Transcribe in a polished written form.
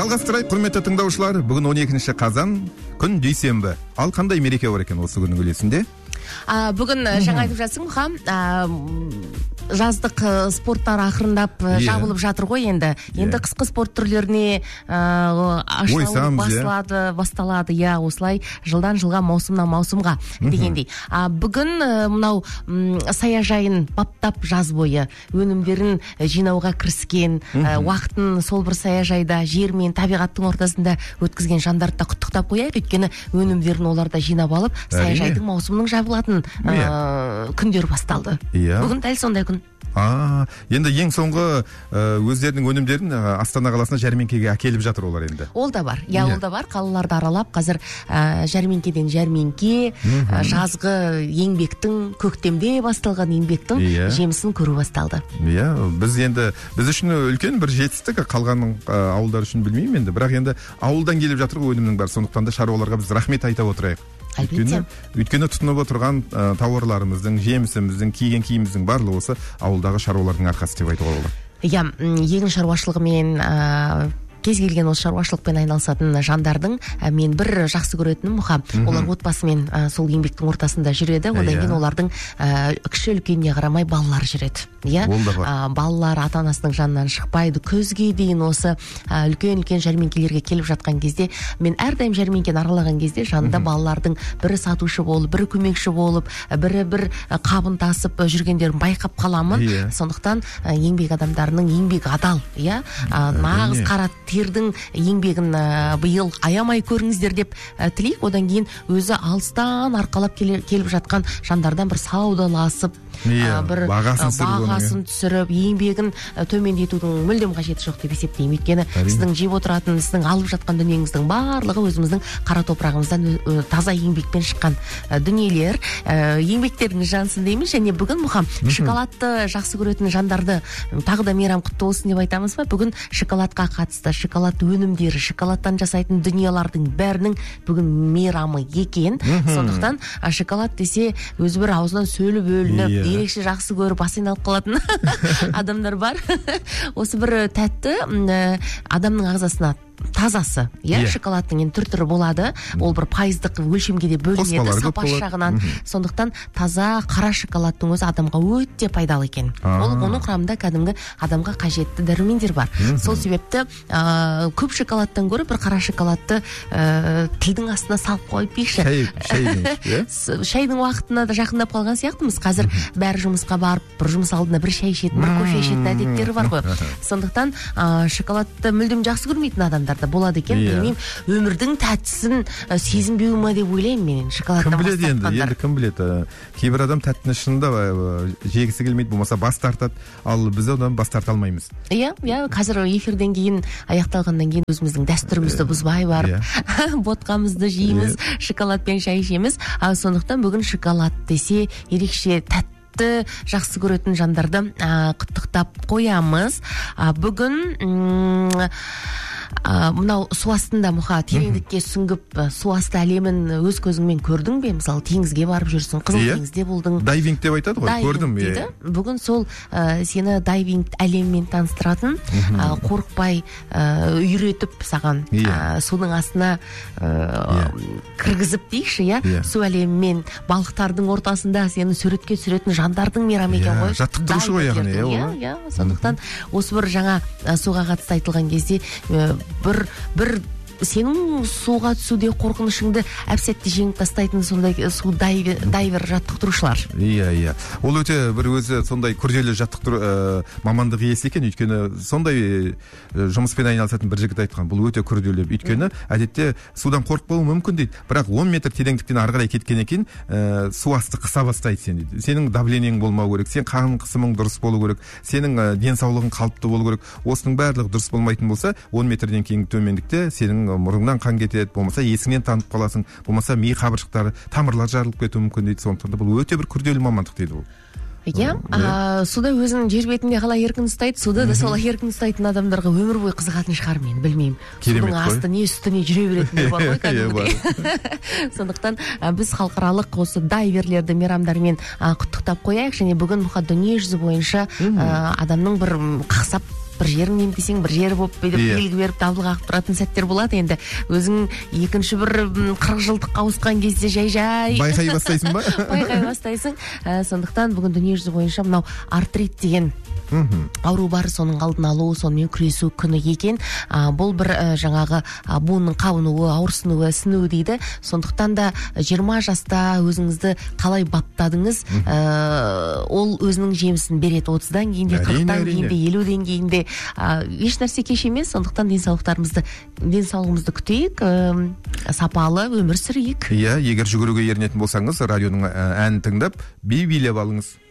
Жалғастырайық, құрметті тыңдаушылар. Бүгін 12 қазан, күн дүйсенбі. Ал қандай мереке бар екен осы күннің үлесінде? Бүгін жаңа айтып жатсың Мұхам, жаздық спорттар ақырындап жабылып жатыр ғой енді. Енді қысқы спорт түрлеріне басталады. Осылай жылдан жылға, маусымнан маусымға дегендей. Бүгін мынау саяжайын баптап жаз бойы өнімдерін жинауға кіріскен, уақытын сол бір саяжайда жер мен табиғаттың ортасында өткізген жандарды да құттықтап қояйық. Өйткені өнімдерін оларда жинап алып, саяжайдың маусымның жабылатын күндер басталды. Бүгін дәл сондай күн. Енді ең соңғы өздерінің өнімдерін Астана қаласына жәрмеңкеге әкеліп жатыр олар енді. Ол да бар. Ол да бар. Қалаларды аралап, қазір жәрмеңкеден жәрмеңке, жазғы еңбектің, көктемде басталған еңбектің жемісін көру басталды. Біз үшін үлкен бір жетістік, қалған ауылдар үшін білмеймін енді, бірақ енді ауылдан келіп жатыр өнімнің бар. Сондықтан да шаруаларға біз рахмет айта отырайық. Өйткені тұтынып отырған тауарларымыздың, жемісіміздің, киген киіміміздің барлығы осы ауылдағы шаруалардың арқасы деп айтуға болады. Егін шаруашылығымен кез келген осы шаруашылықпен айналысатын жандардың мен бір жақсы көретінім Мұхам, олар отбасымен сол еңбектің ортасында жүреді, одан кейін олардың кіші үлкеніне қарамай балалар жүреді. Балалар ата-анасының жанынан шықпайды, күзге дейін осы үлкен-үлкен жәрмеңкелерге келіп жатқан кезде, мен әрдайым жәрмеңкені аралаған кезде жанында балалардың бірі сатушы болып, бірі көмекші болып, бірі қабын тасып жүргендерін байқап қаламын. Сондықтан еңбек адамдарының еңбегі адал, нағыз қара тердің еңбегін биыл аямай көріңіздер деп тілейік. Одан кейін өзі алыстан арқалап келіп жатқан жандардан бір саудаласып, бір бағасын түсіріп, еңбегін төмендетудің мүлдем қажеті жоқ деп есептеймін. Өйткені сіздің жеп отыратын, сіздің алып жатқан дүниеңіздің барлығы өзіміздің қара топырағымыздан таза еңбекпен шыққан дүниелер. Еңбектеріңіз жансын деймін. Және бүгін Мұхам, шоколадты жақсы көретін жандарды тағы да мейрам құтты болсын деп айтамыз ба? Бүгін шоколадқа қатысты, шоколад өнімдері, шоколадтан жасайтын дүниелардың бәрінің бүгін мейрамы екен. Сондықтан шоколад десе өзі бір аузынан сөлі бөлініп, ерекше жақсы көріп айналып қалатын адамдар бар. Осы бір тәтті адамның ағзасына тазасы, шоколадтың енді түр-түрі болады. Ол бір пайыздық өлшемге де бөлінеді сапа жағынан. Сондықтан таза қара шоколадтың өзі адамға өте пайдалы екен. Оның құрамында кәдімгі адамға қажетті дәрумендер бар. Сол себепті көп шоколадтан гөрі бір қара шоколадты тілдің астына салып қойып дейікші. Шайдың уақытына да жақындап қалған сияқтымыз. Қазір бәрі жұмысқа барып, бір жұмыс алдында бір шай ішетін, бір кофе ішетін әдеттері бар ғой. Сондықтан шоколадты мүлдем жақсы көрмейтін адамдар да болады екен. Білмеймін, өмірдің тәттісін сезінбеу ма деп ойлаймын мен. Шоколадтан бас тартқандар. Кім біледі? Кейбір адам тәттіні шынында жегісі келмейді, болмаса бас тартады, ал біз одан бас тарта алмаймыз. Қазір эфирден кейін, аяқталғаннан кейін өзіміздің дәстүрімізді бұзбай барып, ботқамызды жейміз, шоколадпен шай ішеміз. Сондықтан бүгін шоколад десе ерекше тәтті жақсы көретін жандарды құттықтап қоямыз. Бүгін мынау су астында Мұха, тереңдікке сүңгіп су асты әлемін өз көзіңмен көрдің бе? Мысалы, теңізге барып жүрсің, Қызыл теңізде болдың. Дайвинг деп айтады ғой, көрдім. Бүгін сол сені дайвинг әлеммен таныстыратын, қорықпай үйретіп саған судың астына кіргізіп дейікші, су әлемімен балықтардың ортасында сені суретке түсіретін жандардың мейрамы екен ғой. Жаттықтырушы ғой яғни. Сондықтан осы бір жаңа суға қатысты айтылған кезде бір сенің суға түсуде қорқынышыңды әп-сәтте жеңіп тастайтын сондай су дайвер жаттықтырушылар. Ол өте бір өзі сондай күрделі жаттықтыру мамандық иесі екен. Өйткені сондай жұмыспен айналысатын бір жігіт айтқан, бұл өте күрделі. Өйткені әдетте судан қорықпауы мүмкін дейді. Бірақ 10 метр тереңдіктен ары қарай кеткеннен кейін су асты қыса бастайды сен дейді. Сенің давлениең болмау керек, сен қан қысымың дұрыс болу керек, сенің денсаулығың қалыпты болу керек. Осының барлығы дұрыс болмайтын болса, 10 метрден кейін төмендікте сенің мұрыңнан қан кетеді, болмаса есіңнен танып қаласың, болмаса ми қабыршақтары, тамырлар жарылып кетуі мүмкін дейді. Сондықтан бұл өте бір күрделі мамандық дейді ол. Суда өзінің жер бетінде қалай еркін ұстайды, суда да солай еркін ұстайтын адамдарға өмір бойы қызығатын шығар, мен білмеймін. Судың асты не үстіне жүре беретіндер бар ғой кәдімгідей. Сондықтан біз халықаралық осы дайверлерді мейрамдармен құттықтап қояйық. Және бүгін Мұха дүние жүзі бойынша адамның бір қақсап бір жерің емдесең бір жері болып белгі беріп дабыл қағып тұратын сәттер болады. Енді өзің екінші бір 40 жылдыққа ауысқан кезде жай байқай бастайсың ба? Байқай бастайсың. Сондықтан бүгін дүниежүзі бойынша мынау артрит деген ауру бар, соның алдын алу, сонымен күресу күні екен. Бұл бір жаңағы буынның қабынуы, ауырсынуы, сынуы дейді. Сондықтан да 20 жаста өзіңізді қалай баптадыңыз, ол өзінің жемісін береді. 30-дан кейін де, 40-дан кейін де, 50-ден кейін де еш нәрсе кеш емес. Сондықтан денсаулығымызды күтейік, сапалы өмір сүрейік. Иә, егер жүгіруге ерінетін болсаңыз, радионың әнін тыңдап, билеп алыңыз.